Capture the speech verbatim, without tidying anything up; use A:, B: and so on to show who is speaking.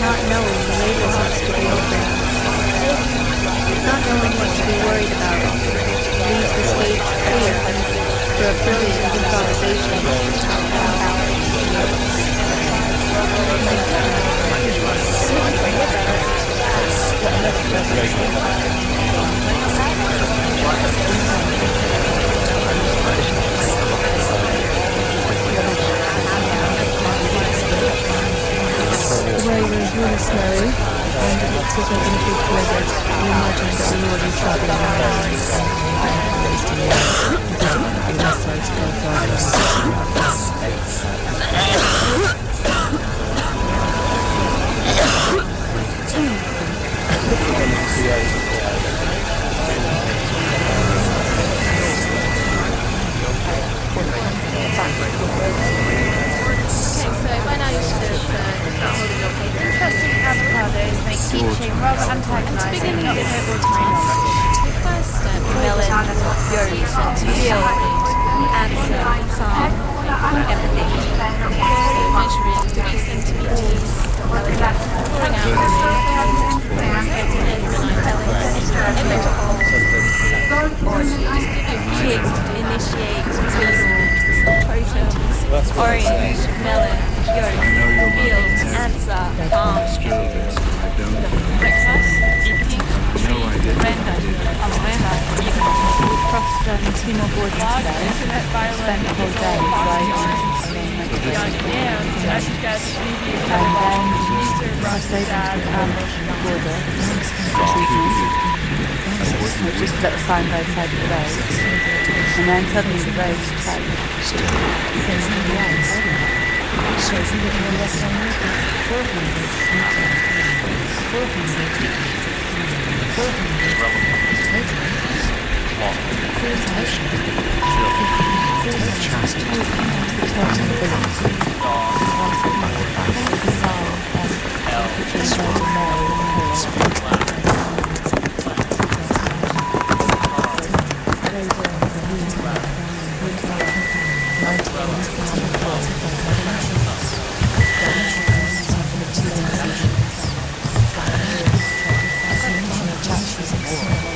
A: not knowing the label seems to be open. Not knowing what to be worried about leaves the stage clear for a brilliant improvisation.
B: The way was really snowy, and it looks as though it's going to be a blizzard. We imagine that we will be travelling around and wasting away. We think it would be necessary to go
C: Okay, so by now you should have uh, start holding your paper. Interesting avocados make teaching rather antagonizing. Beginning not able time. The first step, melon, berries, peel, answer, psalm, empathy. So measuring three centimeters, pouring out the or to just give you a few to initiate totems, orange, melon, yolk, peel, answer, palm, breakfast, evening, tree, render, umbrella.
B: We've crossed um, two more borders today. Spent the whole day riding along the and then crossed over to the Irish border this evening. We just put a sign by the side of the road, and then suddenly the road
D: nineteen forty-five